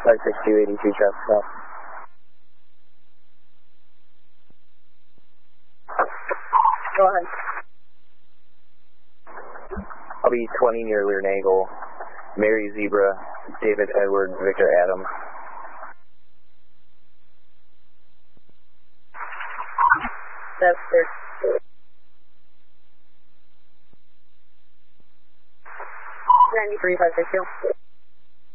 56282 traffic stop. Go ahead. I'll be 20 near Lear Nagle, Mary Zebra, David Edward, Victor Adam. That's there. 93 562.